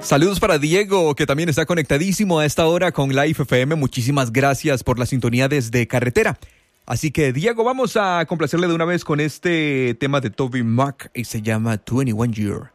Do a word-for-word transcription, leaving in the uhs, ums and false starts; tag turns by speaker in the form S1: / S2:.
S1: Saludos para Diego, que también está conectadísimo a esta hora con Life F M. Muchísimas gracias por la sintonía desde carretera. Así que, Diego, vamos a complacerle de una vez con este tema de Toby Mac y se llama twenty-one year.